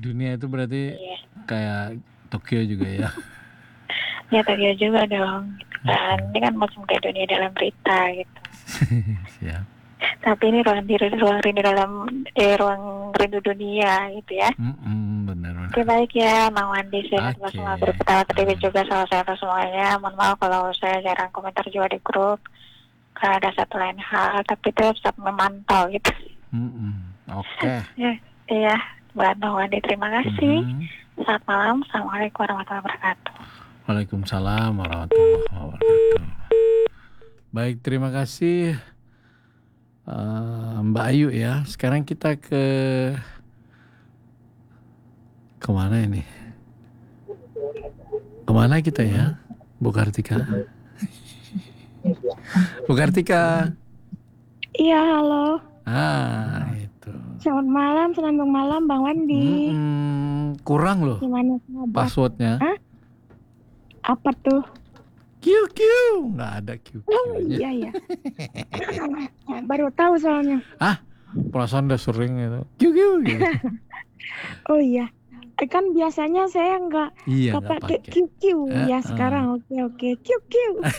Dunia itu berarti Iya. kayak Tokyo juga ya. Ya Tokyo juga dong. Gitu kan. Ini kan macam kayak dunia dalam berita gitu. Siap. Tapi ini ruang rindu dunia gitu ya. Benar. Oke baik ya Mang Wandi, saya Oke. semua grup Ketawa TV juga salah satu semuanya. Mohon maaf kalau saya jarang komentar juga di grup karena ada satu lain hal, tapi tetap memantau gitu. Oke. Iya, buat Mang Wandi terima kasih. Selamat malam, assalamualaikum warahmatullahi wabarakatuh. Waalaikumsalam warahmatullahi wabarakatuh. Baik, terima kasih Mbak Ayu ya. Sekarang kita kemana ini? Kemana kita ya? Bu Kartika. Bu Kartika. Iya, halo. Itu. Selamat malam Bang Wandi. Kurang loh. Gimana kabar? Passwordnya? Hah? Apa tuh? QQ. Nggak ada QQ. Oh iya ya. Baru tahu soalnya. Perasaan udah sering gitu. QQ gitu. Oh iya. Kan biasanya saya nggak pakai QQ. Ya sekarang oke QQ.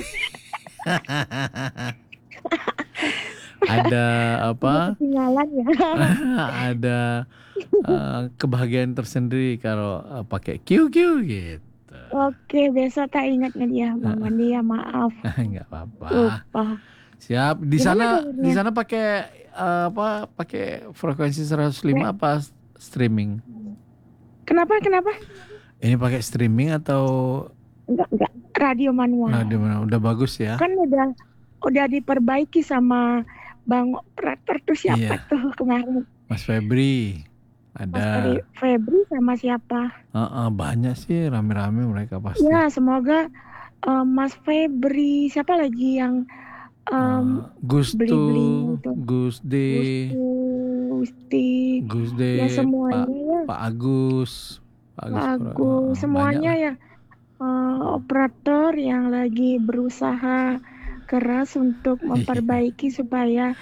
Ada apa? Ketinggalan ya. Ada kebahagiaan tersendiri kalau pakai QQ gitu. Oke, besok tak ingatnya dia Bang Wandi ya, maaf. Nggak apa-apa. Lupa. Siap. Di sana pakai pakai frekuensi 105 apa streaming? Kenapa? Ini pakai streaming atau Enggak, radio manual. Radio manual. Udah bagus ya? Kan udah diperbaiki sama Bang operator tuh siapa tuh kemarin? Mas Febri. Ada Mas Febri sama siapa? Banyak sih, rame-rame mereka pasti. Ya, semoga Mas Febri, siapa lagi yang Gusti, ya semuanya Pak Agus, semuanya ya operator yang lagi berusaha keras untuk memperbaiki supaya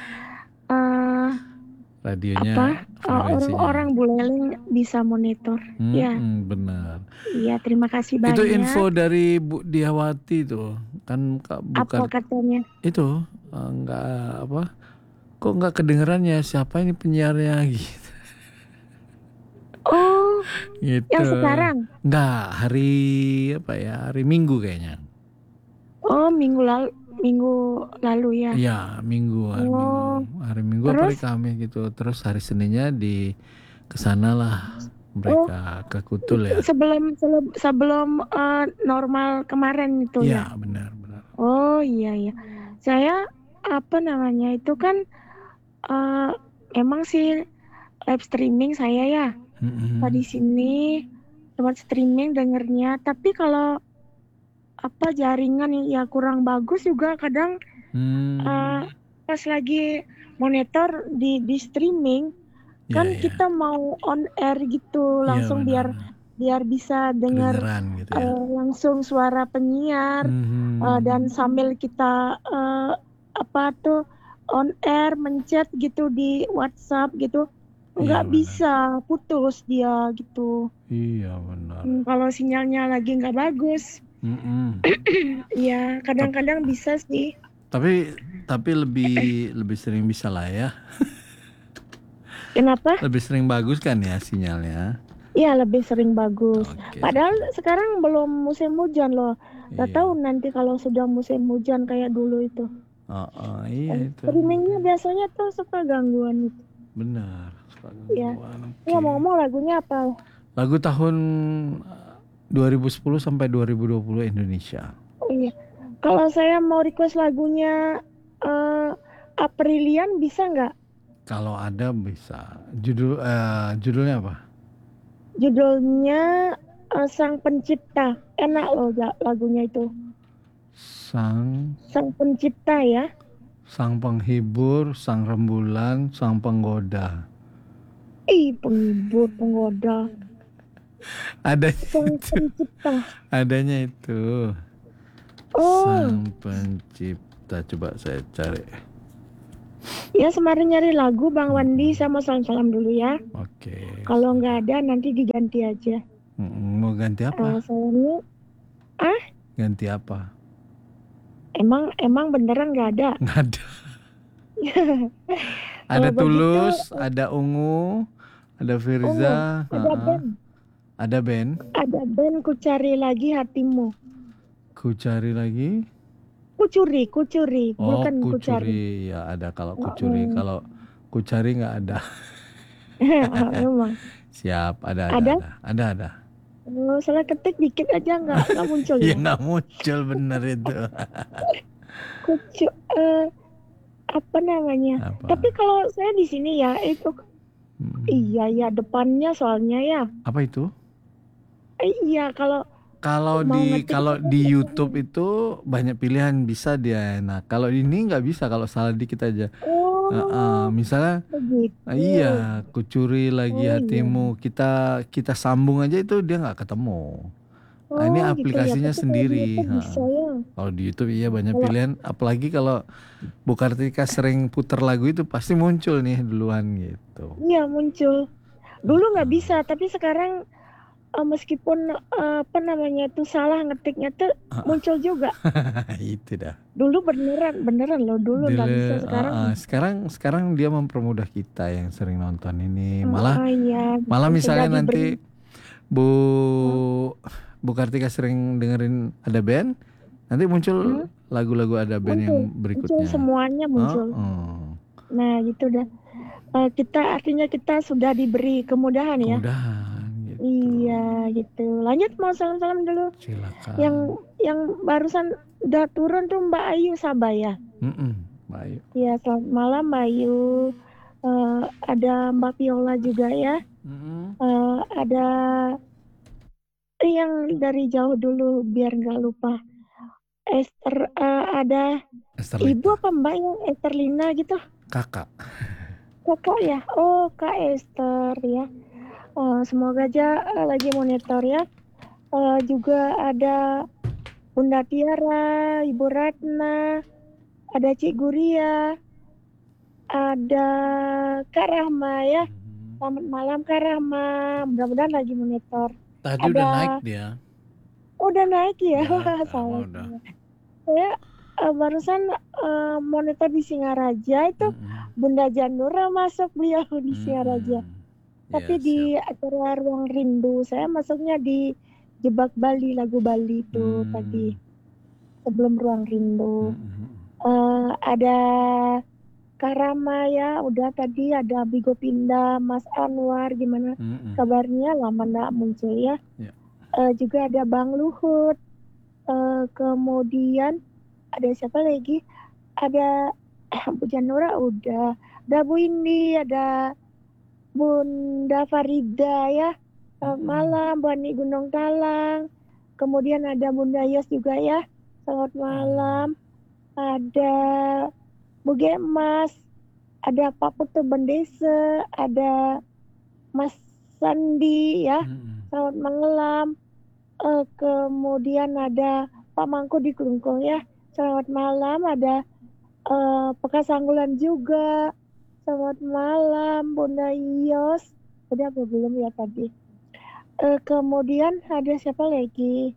radionya orang-orang Buleleng bisa monitor. Ya. Benar. Iya, terima kasih banyak. Itu info dari Bu Diawati tuh. Kan bukan apa katanya? Itu kok nggak kedengeran ya siapa ini penyiarnya gitu. Oh, gitu. Yang sekarang? Nggak, hari Minggu kayaknya. Oh, minggu lalu ya? Iya, Minggu. Hari Minggu apa hari Kamis gitu. Terus hari Seninnya kesana lah mereka ke Kutul ya. Sebelum normal kemarin itu ya? Iya, benar. Oh iya. Saya itu kan emang sih live streaming saya ya. Di sini tempat streaming dengernya. Tapi kalau jaringan ya kurang bagus juga kadang pas lagi monitor di streaming kan kita mau on air gitu langsung biar bisa dengar gitu ya. langsung suara penyiar dan sambil kita on air mencet gitu di WhatsApp gitu nggak bisa putus dia gitu. Iya benar. Kalau sinyalnya lagi nggak bagus. Ya kadang-kadang bisa sih. Tapi lebih sering bisa lah ya. Kenapa? Lebih sering bagus kan ya sinyalnya? Iya lebih sering bagus. Padahal sekarang belum musim hujan loh. Gak tahu nanti kalau sudah musim hujan kayak dulu itu. Iya itu. Streamingnya biasanya tuh suka gangguan itu. Benar. Iya. Ngomong-ngomong lagunya apa? Lagu tahun 2010 sampai 2020 Indonesia. Oh iya. Kalau saya mau request lagunya Aprilian bisa nggak? Kalau ada bisa. Judulnya apa? Judulnya Sang Pencipta. Enak loh lagunya itu. Sang Pencipta ya. Sang penghibur, sang rembulan, sang penggoda. Penghibur, penggoda. Adanya itu. Sang Pencipta. Coba saya cari. Ya sembari nyari lagu Bang Wandi, saya mau salam-salam dulu ya. Oke. Kalau nggak ada nanti diganti aja. Mau ganti apa? Sayangnya, Ganti apa? emang beneran nggak ada? Nggak ada. Ada Tulus, ada Ungu, ada Firza, ada band. Ada band. Ada band Ku Cari Lagi Hatimu. Ku cari lagi. Kucuri, Oh, bukan Kucuri. Kucari. Ya ada kalau Kucuri. Kalau Ku Cari nggak ada. Memang. Siap, ada. Salah ketik dikit aja nggak muncul Ya ya. nggak muncul, bener itu. Apa namanya? Apa? Tapi kalau saya di sini ya itu iya ya depannya soalnya ya. Apa itu? Iya Kalau di YouTube itu banyak pilihan, bisa dia. Nah, kalau ini nggak bisa, kalau salah dikit aja. Misalnya begitu. iya, Kucuri Lagi Hatimu, kita sambung aja itu dia nggak ketemu. Nah, ini aplikasinya gitu ya. sendiri. Bisa ya. Kalau di YouTube iya banyak pilihan, apalagi kalau Bu Kartika sering puter lagu itu pasti muncul nih duluan gitu. Iya muncul. Dulu nggak bisa, tapi sekarang meskipun apa namanya itu salah ngetiknya tuh muncul juga. Itu dah. Dulu beneran loh, dulu nggak bisa. Sekarang dia mempermudah kita yang sering nonton ini. Iya, Malah misalnya nanti Bu Kartika sering dengerin ada band, nanti muncul lagu-lagu ada band yang berikutnya. Muncul semuanya muncul. Nah gitu dah. Artinya kita sudah diberi kemudahan ya. Gitu. Iya gitu. Lanjut, mau salam-salam dulu. Silakan. Yang barusan udah turun tuh Mbak Ayu Sabaya. Mbak Ayu. Iya, selamat malam Mbak Ayu. Ada Mbak Viola juga ya. Ada yang dari jauh dulu biar nggak lupa. Esther, ada Esther Ibu apa Mbak yang Esterlina gitu? Kakak ya. Oh, Kak Esther ya. Semoga aja lagi monitor ya. Juga ada Bunda Tiara, Ibu Ratna, ada Cik Guria, ada Kak Rahma ya. Selamat malam Kak Rahma. Mudah-mudahan lagi monitor. Tadi udah naik dia. Udah naik ya. Udah. Saya barusan monitor di Singaraja itu Bunda Janura masuk, beliau di Singaraja. Tapi di acara Ruang Rindu saya masuknya di Jebak Bali, lagu Bali itu tadi sebelum Ruang Rindu. Ada Karama ya, udah tadi ada Bigo Pindah, Mas Anwar, gimana kabarnya? Lama nggak muncul ya. Juga ada Bang Luhut, kemudian ada siapa lagi? Ada Bu Janura udah, ada Bu Indi, ada Bunda Farida ya. Selamat malam Bu Ani Gunung Talang. Kemudian ada Bunda Yos juga ya. Selamat malam. Ada Bu Gemas, ada Pak Putu Bendese, ada Mas Sandi ya. Selamat malam. Kemudian ada Pak Mangku di Kelungkung ya. Selamat malam. Ada Pekasanggulan juga. Selamat malam Bunda Yos. Udah apa belum ya tadi? Kemudian ada siapa lagi?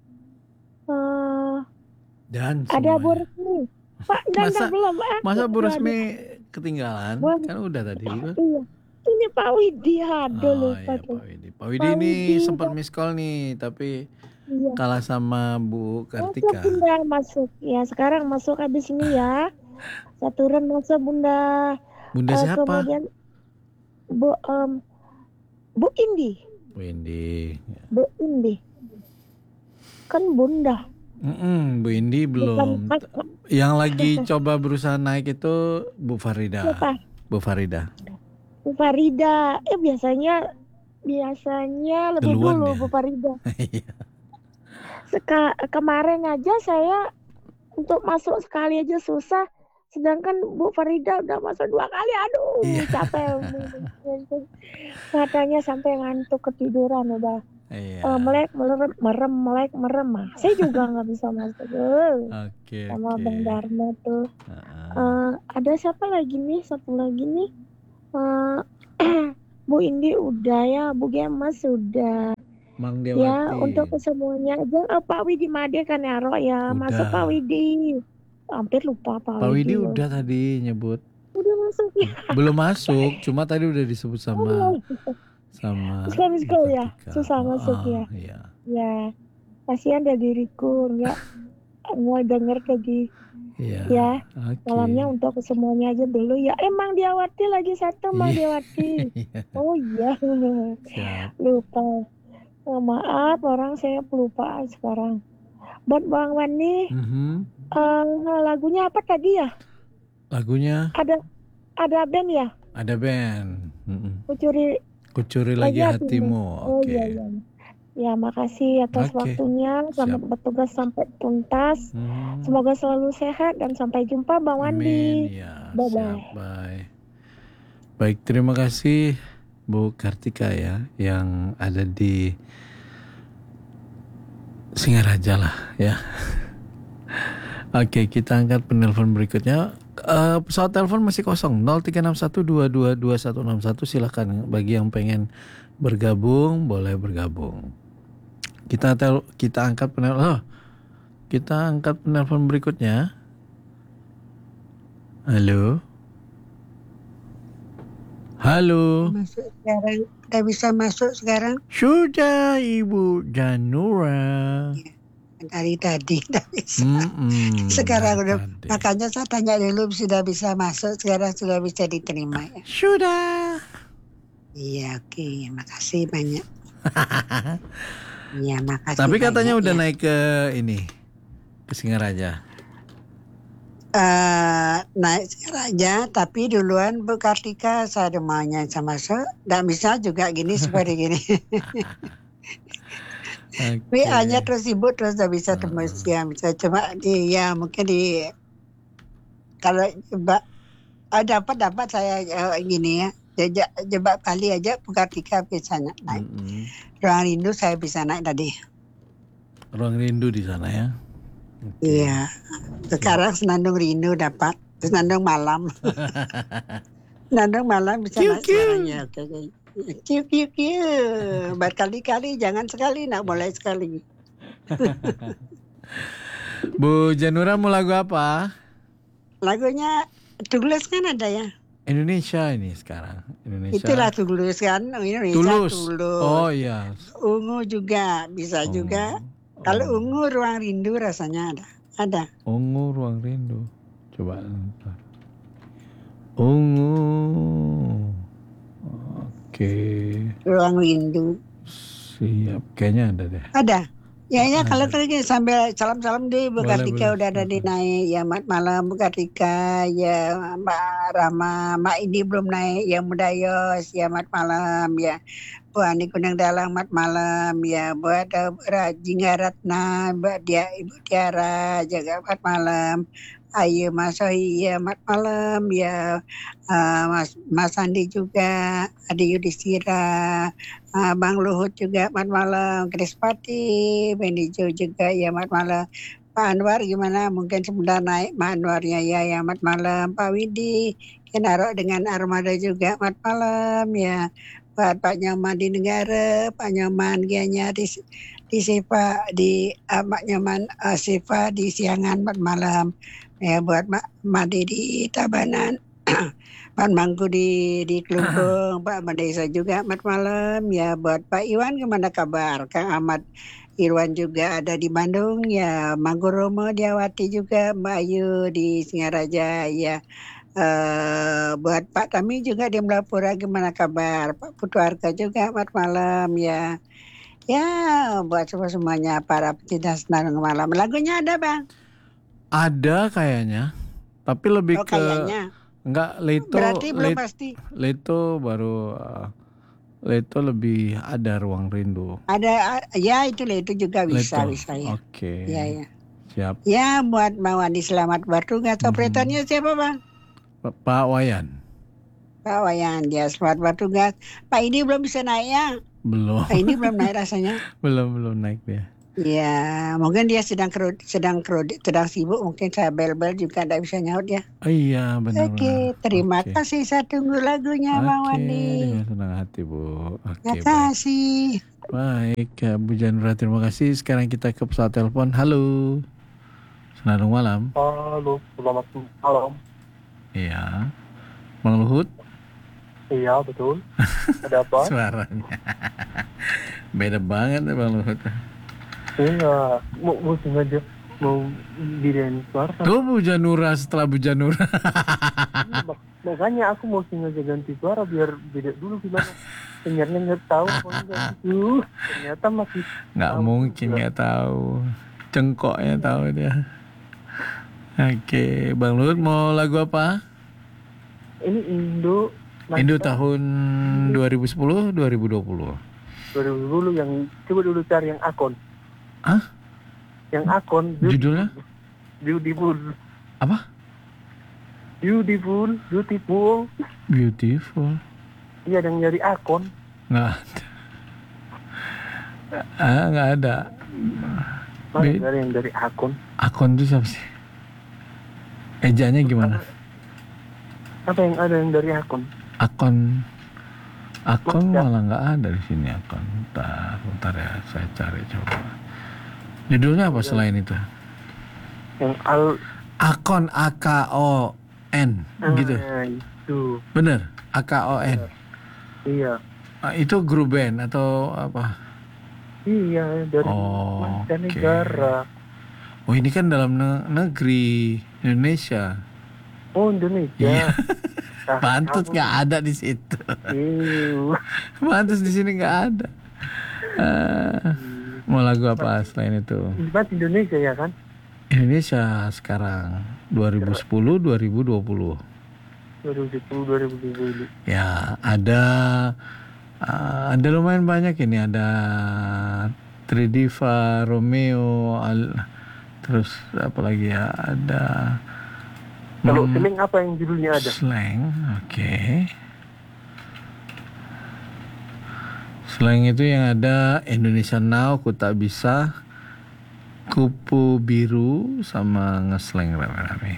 Dan ada Bu Resmi. Pak belum. Masa Bu Resmi ketinggalan? Kan udah tadi. Iya. Ini Pak Widi, lupa tuh. Pak Widi ini sempat miss call nih, tapi kalah sama Bu Kartika. Masuk ya, sekarang masuk habis ini ya. Saya turun masuk Bunda. Bunda siapa? Kemudian Bu Indi. Bu Indi. Kan Bunda. Bu Indi belum. Yang lagi coba berusaha naik itu Bu Farida. Siapa? Bu Farida. Biasanya lebih duluan dulu ya? Bu Farida. Kemarin aja saya untuk masuk sekali aja susah, sedangkan Bu Farida udah masuk 2 kali. Aduh, capek. Matanya sampai ngantuk, ketiduran udah. Melek merem. Saya juga nggak bisa masuk. Sama Bang Darmo tuh. Ada siapa lagi nih? Satu lagi nih. Bu Indi udah ya, Bu Gemas sudah. Mang Ya, Dewati. untuk kesemuanya aja. Pak Widi Made kan ya, Ro ya. Masuk Pak Udah. Widi. Hampir lupa Pak Pak Widi loh. udah tadi nyebut. Udah masuk ya. Belum masuk, cuma tadi udah disebut sama sekali ya. Susah masuk ya. Iya. Ya, kasihan ya diriku nggak mau denger tadi. Iya. Ya, Oke. salamnya untuk semuanya aja dulu ya. Mang Diawati lagi satu, Mang Diawati. Oh iya. Siap. Lupa. Maaf, orang saya pelupaan sekarang. Buat Bang Wani, lagunya apa tadi ya? Lagunya? Ada band ya? Ada band. Kucuri lagi hatimu. Oke. Iya. Ya, makasih atas waktunya. Selamat bertugas sampai tuntas. Semoga selalu sehat dan sampai jumpa Bang Wandi. Amin. Ya, bye. Siap, bye. Baik, terima kasih Bu Kartika ya yang ada di Singaraja lah ya. Oke, kita angkat penelpon berikutnya. Pesawat telepon masih kosong 0361222161. Silakan bagi yang pengen bergabung boleh bergabung. Kita angkat penelpon berikutnya. Halo. Masuk sekarang, udah bisa masuk sekarang? Sudah Ibu Janura. Dari tadi udah bisa. Sekarang udah, makanya saya tanya dulu sudah bisa masuk, sekarang sudah bisa diterima ya. Sudah. Iya, oke, makasih banyak. Iya, makasih. Tapi katanya udah ya. naik ke Singaraja. Naik Singaraja, tapi duluan Bu Kartika saya maunya sama masuk. Nggak bisa juga gini seperti gini. WA-nya terus sibuk terus nggak bisa tembus ya, bisa cuma mungkin kalau dapat saya gini ya. Jebak Bali aja Bu Kartika bisa naik. Ruang Rindu saya bisa naik tadi. Ruang Rindu di sana ya. Iya. Sekarang Senandung Rindu dapat. Senandung malam. Senandung malam bisa naik suaranya. Oke. Kiu. Berkali-kali jangan sekali, nak boleh sekali. Bu Janura mau lagu apa? Lagunya Tulus kan ada ya? Indonesia ini sekarang. Indonesia. Itulah Tulus kan. Indonesia Tulus. Oh iya. Ungu juga bisa juga. Kalau ungu Ruang Rindu rasanya ada. Ungu Ruang Rindu. Coba. Ungu. Oke. Ruang Rindu. Siap. Kayaknya ada deh. Ada. Ya kalau tadi sambil salam-salam deh Bu Kartika udah ada di naik ya. Malam Bu Kartika ya, Mbak Rama, Mbak ini belum naik ya, Mudayos ya, malam ya. Bu Ani Kunang Dalang malam ya, buat Jinggaratna, buat dia Ibu Tiara jaga malam. Ayo Mas Sohi ya malam ya, Mas Andi juga, Adi Yudhistira, Bang Luhut juga malam, Krispati, Benijo juga ya malam. Pak Anwar gimana? Mungkin sebentar naik Pak Anwarnya ya malam. Pak Widi, Kenaro dengan Armada juga malam ya. Buat Pak Nyoman di Negara, Pak Nyoman gianya di Sipa, Pak Nyoman Sipa di Siangan malam. Ya buat Madi di Tabanan, Pak Mangku di Klumpung, Pak Madesa juga malam ya. Buat Pak Iwan gimana kabar? Kang Ahmad Irwan juga ada di Bandung ya. Mangku Romo Diawati juga, Mbak Ayu di Singaraja ya. Buat Pak Tami juga di Melapura gimana kabar? Pak Putuarka juga malam ya. Ya buat semuanya para pecinta Senandung malam. Lagunya ada Bang? Ada kayaknya, tapi lebih ke kayaknya. Enggak Leto. Berarti belum pasti. Leto baru Leto lebih ada Ruang Rindu. Ada ya itu Leto juga bisa ya. Oke. Ya. Siap. Ya buat Mawandi selamat bertugas. Operatornya siapa Bang? Pak Wayan. Pak Wayan dia selamat bertugas. Pak ini belum bisa naik ya? Belum. Pak ini belum naik rasanya. belum naik dia. Ya, mungkin dia sedang sibuk, mungkin saya bel-bel juga tidak bisa nyaut ya. Oh iya, benar. Oke, terima kasih. Saya tunggu lagunya, Bang Wandi. Dengan senang hati, Bu. Terima kasih. Baik, Bu Janura, terima kasih. Sekarang kita ke pesawat telepon. Halo. Senandung malam. Halo, selamat malam. Iya. Bang Luhut? Iya, betul. Ada apa? Suaranya. Beda banget ya Bang Luhut. Iya, mau sengaja mau bidain suara. Tuh Bu Janura setelah Bu Janura. Makanya aku mau sengaja ganti suara biar beda dulu gimana. Penyiarnya nggak tahu apa enggak. Ternyata masih. Nggak mungkin nggak tahu. Cengkoknya tahu dia. Oke, Bang Luhut mau lagu apa? Ini Indo tahun 2010 2020. 2010 yang coba dulu cari yang Akon. Hah? Yang Akon. Judulnya? Beautiful. Apa? Beautiful. Iya, yang nyari Akon. Nggak ada. Nggak ada. Mana dari yang dari Akon? Akon itu siapa sih? Ejanya gimana? Apa yang ada yang dari Akon? Akon malah nggak ada di sini Akon. Bentar ya, saya cari coba. Judulnya apa selain itu? Yang Akon, AKON gitu. Itu. Bener, AKON. Iya. Itu grup band atau apa? Iya, dari mancanegara. Oh, ini kan dalam negeri Indonesia. Oh, Indonesia. Iya. Pantes nggak ada di situ. Pantes di sini nggak ada. Mau lagu apa selain itu? Di Indonesia ya kan? Indonesia sekarang 2010 2020. 2010. Ya, ada lumayan banyak ini, ada Tridiva, Romeo, terus apa lagi ya? Ada kalau slang apa yang judulnya ada? Slang, oke. Slang itu yang ada Indonesia Now, Ku Tak Bisa, Kupu Biru, sama Ngesleng rame-rame.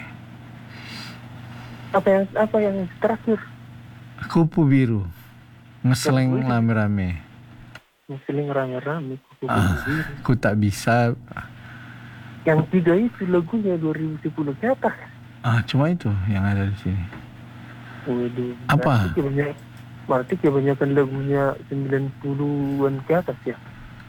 Apa yang terakhir? Kupu Biru, Ngesleng rame-rame. Ngesleng rame-rame, Kupu Biru. Ku Tak Bisa. Yang tiga itu lagunya 2010 ke atas. Cuma itu yang ada di sini. Waduh. Apa? Berarti kebanyakan lagunya 90-an ke atas ya?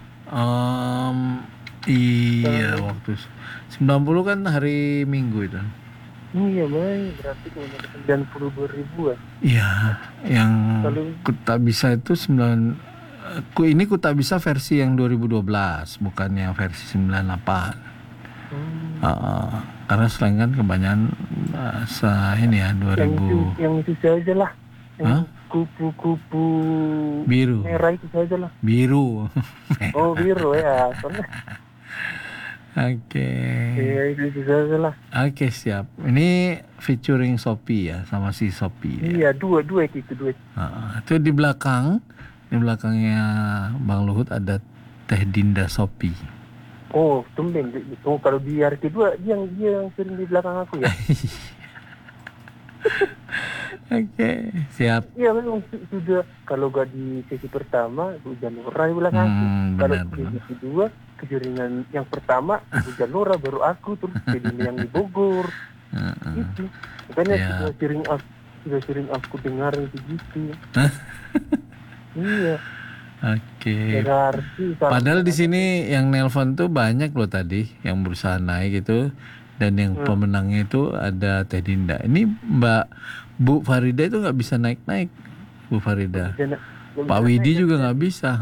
Iya, waktu 90 kan hari Minggu itu. Iya, baik. Berarti kebanyakan 92 ribuan. Iya, yang Ku Tak Bisa itu ini Ku Tak Bisa versi yang 2012, bukan yang versi 98. Karena selain kan kebanyakan ini ya 2000. Yang itu saja lah. Kupu-kupu biru. Merah itu saja lah. Biru. Oh, biru ya. Oke. Iya, itu saja lah. Oke, siap. Ini featuring Sophie ya, sama si Sophie. Iya, dua itu. Itu di belakangnya Bang Luhut ada Teh Dinda Sophie. Oh, tumben. Kalau di hari kedua dia yang sering di belakang aku ya. Oke, siap. Iya, memang sudah. Kalau gak di sesi pertama, Hujan Nura di belakang aku. Kalau di sesi kedua, kejuringan yang pertama Hujan Nura, baru aku, terus jadi yang di Bogor. Gitu. Makanya sudah sering aku dengar gitu. Iya. Oke. Padahal di sini yang nelpon tuh banyak loh tadi yang berusaha naik itu, dan yang pemenangnya itu ada Teh Dinda. Ini Bu Farida itu nggak bisa naik Bu Farida. Pak Widi juga nggak bisa.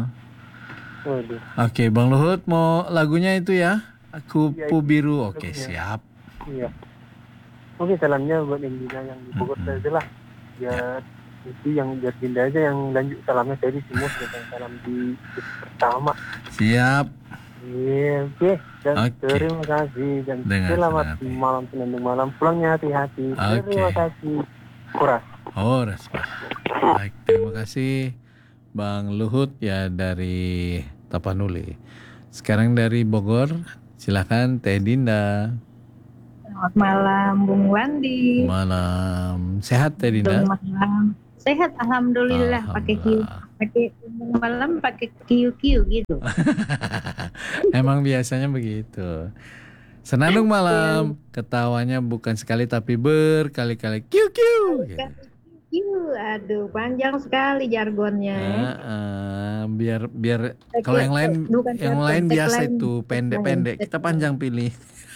Oke, Bang Luhut mau lagunya itu ya, Kupu Biru. Oke, siap. Iya. Oke, salamnya buat yang Dinda yang di Bogor saja lah. Ya. Itu yang biar Dinda aja yang lanjut salamnya tadi semua salam di pertama. Siap. Iya, oke. Dan terima kasih dan selamat malam, senandung malam. Pulangnya hati-hati. Terima kasih. Horas. Baik, terima kasih Bang Luhut ya dari Tapanuli. Sekarang dari Bogor, silakan Teh Dinda. Selamat malam, Bung Wandi. Malam. Sehat Teh Dinda? Malam. Sehat, alhamdulillah. Pakai malam pakai kiu-kiu gitu. Emang biasanya begitu. Senandung malam, ketawanya bukan sekali tapi berkali-kali. Kiu-kiu. Gitu. Aduh, panjang sekali jargonnya. Biar kalau yang lain biasa itu pendek-pendek. Kita panjang pilih.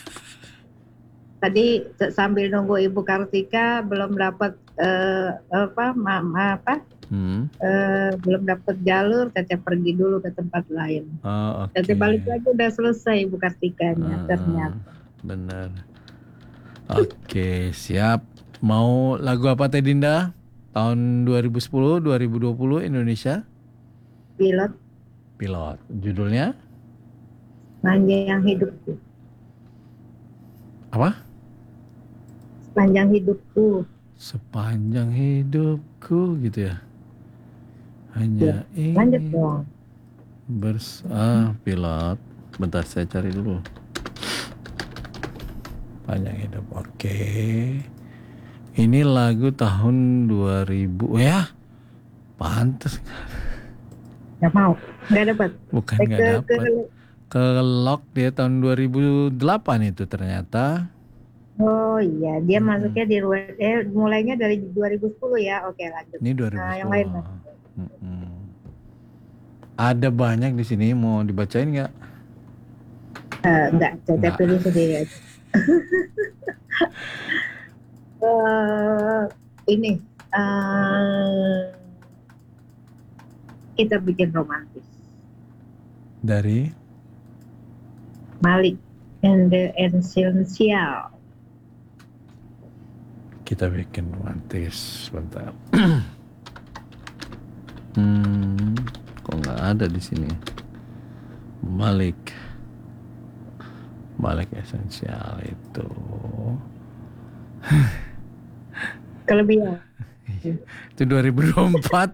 Tadi sambil nunggu Ibu Kartika belum dapat belum dapat jalur, Tete pergi dulu ke tempat lain. Okay. Tete balik lagi udah selesai Ibu Kartikanya ternyata. Benar. Oke, siap. Mau lagu apa Teh Dinda? Tahun 2010, 2020 Indonesia? Pilot. Judulnya? Sepanjang hidupku. Apa? Sepanjang hidupku. Sepanjang hidupku gitu ya. Hanya ingin. Lanjut dong. Pilot. Bentar saya cari dulu. Panjang hidup. Oke. Ini lagu tahun 2000 ya. Pantes. Gak mau. Gak dapat. Bukan gak dapat. Ke lock dia tahun 2008 itu ternyata. Oh iya, dia masuknya di mulainya dari 2010 ya. Oke, lanjut. Ini 2010. Yang lain Mas. Ada banyak di sini, mau dibacain nggak? Enggak, saya pilih sendiri aja. Ini kita bikin romantis. Dari Malik and the Essential. Kita bikin romantis, bentar. Kok nggak ada di sini? Malik Essential itu. Kelebihan. Itu 2024.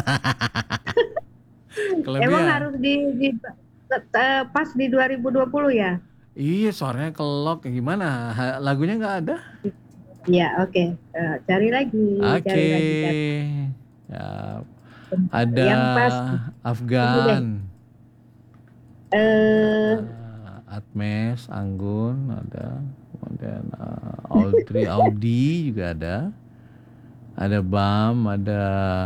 Kelebihan. Emang harus pas di 2020 ya? Iya, suaranya kelok. Gimana? Lagunya nggak ada? Ya, oke. Cari lagi. Oke. Ya. Ada yang pas, Afgan. Atmes, Anggun ada. Kemudian Audi juga ada. Ada BAM, ada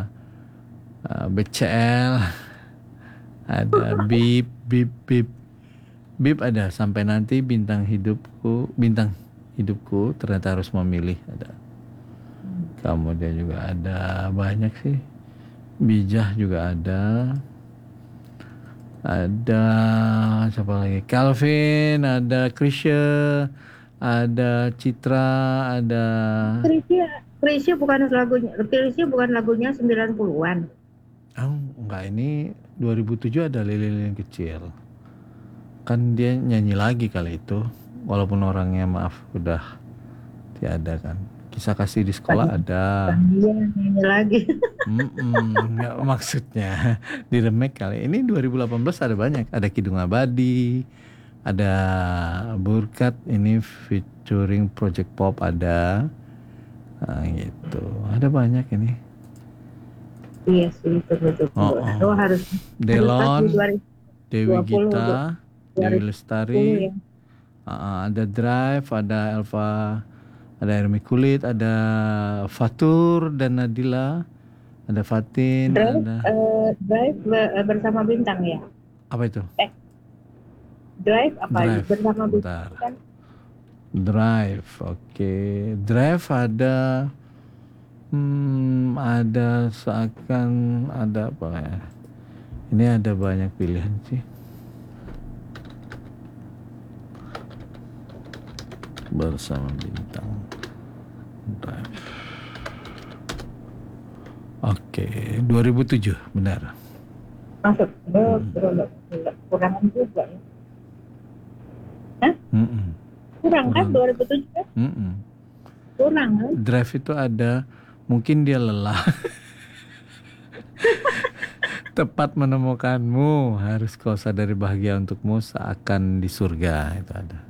BCL, ada Bip ada. Sampai nanti bintang hidupku ternyata harus memilih ada. Kemudian juga ada banyak sih. Bijah juga ada. Ada siapa lagi? Calvin, ada Krisya, ada Citra, ada Krisya bukan lagunya 90-an. Enggak, ini 2007 ada Lilin kecil. Kan dia nyanyi lagi kali itu, walaupun orangnya maaf udah tiada kan. Kisah kasih di sekolah ada. Iya, nyanyi lagi. Enggak, maksudnya di remake kali. Ini 2018 ada banyak. Ada Kidung Abadi, ada Burkat, ini featuring Project Pop ada. Nah, gitu. Ada banyak ini. Iya sih, betul. Harus Delon, Dewi Gita, Dewi Lestari, ya. Ada Drive, ada Elva, ada Ermi Kulit, ada Fatur dan Nadila, ada Fatin, Drive bersama Bintang ya? Apa itu? Drive bersama Bintang. Drive, oke. Drive ada seakan ada apa ya? Ini ada banyak pilihan sih. Bersama Bintang. Drive. Oke, 2007 benar. Masuk. Kurangan juga ya. Hah? Kurang kan 2007 kan? Kurang kan? Drive itu ada, mungkin dia lelah. Tepat menemukanmu, harus kau sadari bahagia untukmu seakan di surga. Itu ada.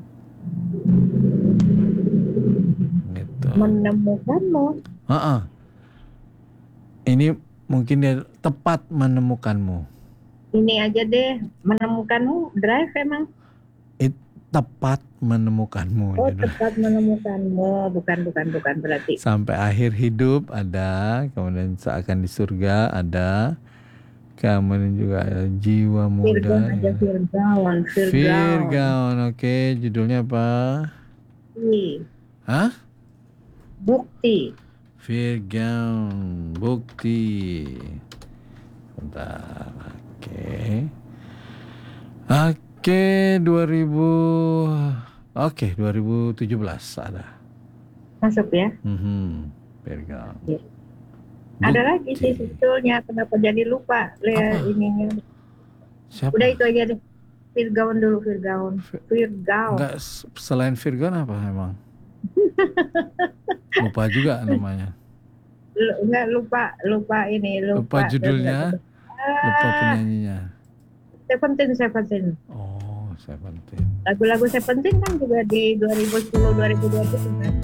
Gitu. Menemukanmu. Ini mungkin dia tepat menemukanmu. Ini aja deh, menemukanmu drive emang. Tepat menemukanmu. Oh, tepat menemukanmu, bukan berarti. Sampai akhir hidup ada, kemudian seakan di surga ada, kemudian juga ada jiwa muda. Virgaon, oke. Judulnya apa? Hah? Bukti. Virgaon, bukti. Bentar, oke. Oke, 2017 ada. Masuk ya? Virgaon. Ya. Ada lagi sih sebetulnya, kenapa jadi lupa ininya. Siapa? Udah itu aja deh. Virgaon dulu, Virgaon. Enggak, selain Virgaon apa emang? Lupa juga namanya. Enggak, lupa ini. Lupa judulnya, lupa penyanyinya. Seventeen. Oh, Seventeen. Lagu-lagu Seventeen kan juga di 2010-2020 kan.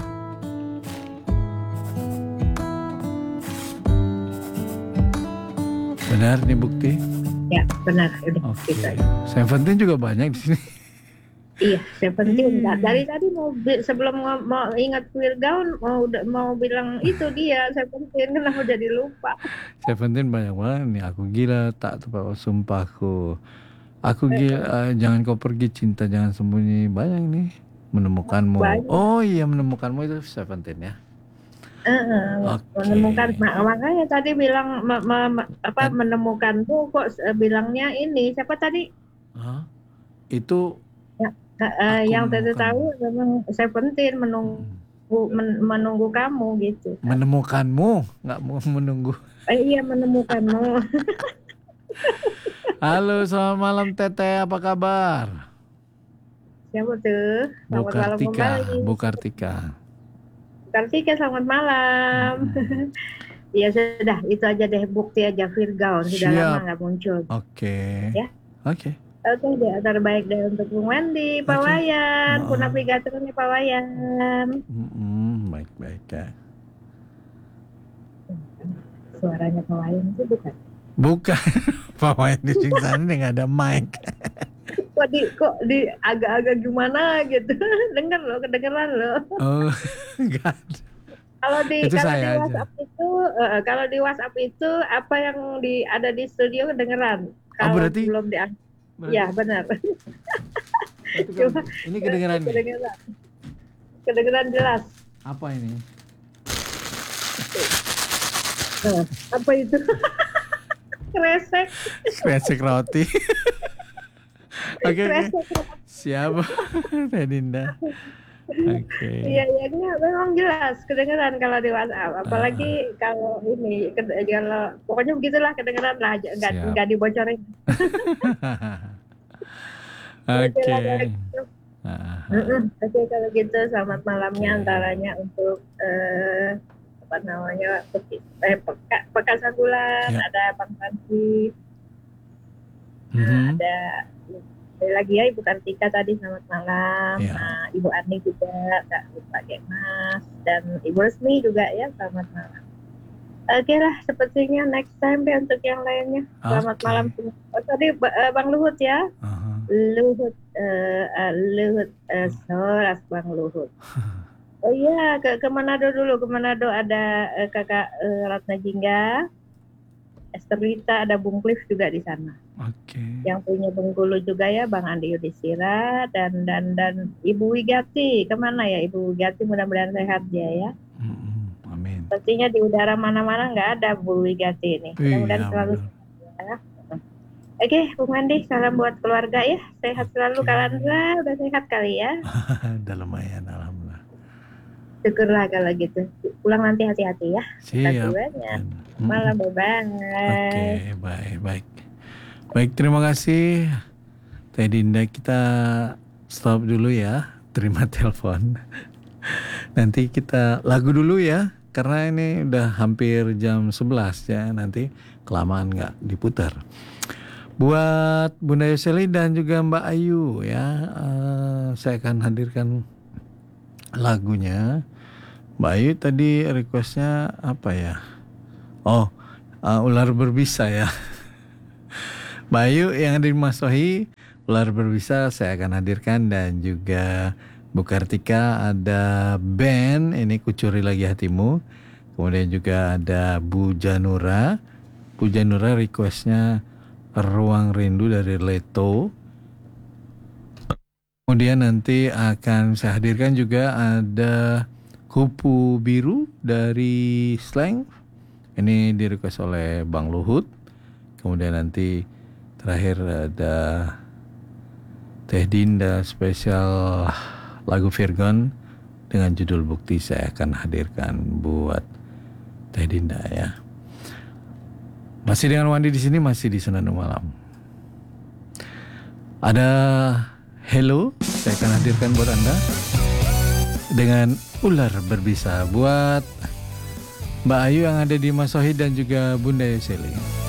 Benar nih bukti? Ya, benar. Udah. Oke. Seventeen juga banyak di sini. Iya, Seventeen. Dari tadi sebelum mau ingat Virgaon mau bilang itu dia Seventeen, kenapa jadi lupa? Seventeen banyak banget nih. Aku gila tak tepat sumpahku. Aku gila jangan kau pergi, cinta jangan sembunyi. Banyak nih. Menemukanmu. Banyak. Oh iya, menemukanmu itu Seventeen ya. Menemukan, makanya tadi bilang menemukan tuh kok bilangnya ini siapa tadi? Itu yang tadi tahu memang Seventeen menunggu kamu gitu. Menemukanmu, nggak mau menunggu. Iya, menemukanmu. Halo, selamat malam Teteh, apa kabar? Siapa tuh? Selamat malam kembali. Bu Kartika, selamat malam. Ya sudah, itu aja deh, bukti aja Virgaon. Sudah lama nggak muncul. Oke. Ya. Oke. Oke, terbaik deh untuk Bung Wendy, Pak Wayan, navigatornya Pak Wayan. Baik-baik ya. Suaranya Pak Wayan itu bukan? Bukan, Pak Wayan di sini sana nggak ada mic. Kok di agak-agak gimana gitu, kedengeran loh. Oh, enggak. Kalau di WhatsApp itu apa yang ada di studio kedengeran. Kalau berarti belum ya benar. Coba, ini kedengeran nih. Kedengeran jelas. Apa ini? Apa itu? Kresek roti. Oke. Siapa? Dinda. Oke. Iya, memang jelas kedengeran kalau di WhatsApp. Apalagi kalau ini, kalau pokoknya begitulah kedengeran lah, nggak dibocorin. Oke. Oke, kalau gitu selamat malamnya antaranya untuk Pekasan Bulan, ada Bang Franky, ada lagi ya Ibu Kartika tadi selamat malam, Ibu Ani juga, Pak Gemas, dan Ibu Resmi juga ya selamat malam. Oke lah, sepertinya next time deh untuk yang lainnya. Selamat malam semua. Tadi Bang Luhut ya, Luhut Soras Bang Luhut. Oh iya, ke Manado dulu. Ke Manado ada Kakak Ratna Jingga, Esther Rita, ada Bung Cliff juga di sana. Oke. Yang punya Bengkulu juga ya, Bang Andi Yudhistira dan Ibu Wigati. Kemana ya Ibu Wigati? Mudah-mudahan sehat dia ya. Amin. Pastinya di udara mana-mana nggak ada Bu Wigati ini. Mudah-mudahan selalu sehat ya. Oke, Bung Andi, salam buat keluarga ya. Sehat selalu. Kalian udah sehat kali ya? Udah lumayan, alhamdulillah. Syukurlah kalau gitu. Pulang nanti hati-hati ya. Siap. Malam, bye-bye. Oke, baik, terima kasih Teh Dinda. Kita stop dulu ya. Terima telepon. Nanti kita lagu dulu ya. Karena ini udah hampir jam 11 ya. Nanti kelamaan nggak diputar. Buat Bunda Yoseli dan juga Mbak Ayu ya, saya akan hadirkan lagunya. Mbak Ayu tadi requestnya apa ya? Ular berbisa ya. Mbak Ayu yang ada di Mas Sohi, Ular Berbisa saya akan hadirkan, dan juga Bu Kartika ada band ini Kucuri Lagi Hatimu. Kemudian juga ada Bu Janura. Bu Janura requestnya Ruang Rindu dari Leto. Kemudian nanti akan saya hadirkan juga ada Kupu Biru dari Slang. Ini di request oleh Bang Luhut. Kemudian nanti terakhir ada Teh Dinda spesial lagu Virgon dengan judul Bukti saya akan hadirkan buat Teh Dinda ya. Masih dengan Wandi di sini, masih di Senandung Malam. Ada Hello, saya akan hadirkan buat Anda dengan Ular Berbisa buat Mbak Ayu yang ada di Mas Sohid dan juga Bunda Yoseli.